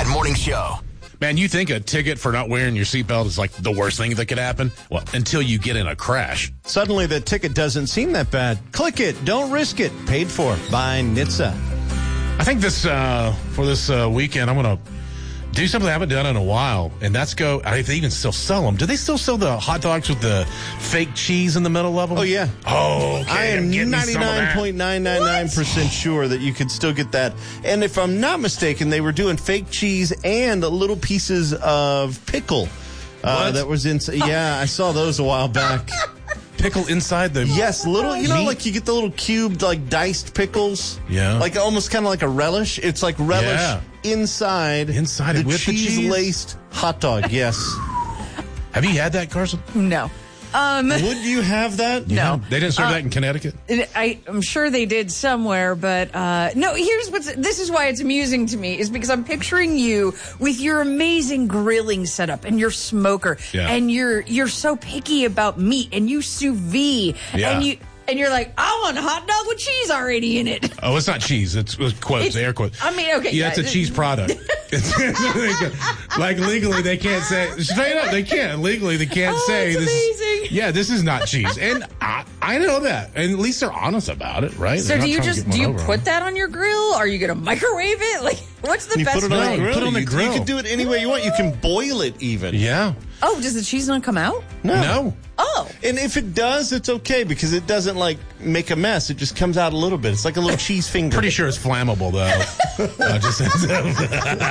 Chad Morning Show. Man, you think a ticket for not wearing your seatbelt is like the worst thing that could happen? Well, until you get in a crash. Suddenly, the ticket doesn't seem that bad. Click it. Don't risk it. Paid for by NHTSA. I think for this weekend, I'm going to do something I haven't done in a while, and that's go. If they even still sell them. Do they still sell the hot dogs with the fake cheese in the middle of them? Oh, yeah. Oh, okay. I am 99.999% sure that you could still get that. And if I'm not mistaken, they were doing fake cheese and little pieces of pickle. That was in. Yeah, I saw those a while back. Pickle inside the... Yes, little, meat? like you get the little cubed, like diced pickles. Yeah. Like almost kind of like a relish. It's like relish inside it with the cheese? cheese-laced hot dog, yes. Have you had that, Carson? No. Would you have that? No. They didn't serve that in Connecticut? I'm sure they did somewhere, but no, this is why it's amusing to me, is because I'm picturing you with your amazing grilling setup and your smoker, and you're so picky about meat, and you sous vide, and you're like, I want a hot dog with cheese already in it. Oh, it's not cheese. It's quotes, air quotes. I mean, okay. Yeah, it's a cheese product. Like legally, they can't say straight up. They can't legally. They can't say that's this. Amazing. This is not cheese, and I know that. And at least they're honest about it, right? So do you put that on your grill? Are you going to microwave it? Like, what's the best put it on way? the grill. Put it on the grill. You can do it any way you want. You can boil it even. Yeah. Oh, does the cheese not come out? No. Oh. And if it does, it's okay because it doesn't like make a mess. It just comes out a little bit. It's like a little cheese finger. Pretty sure it's flammable though.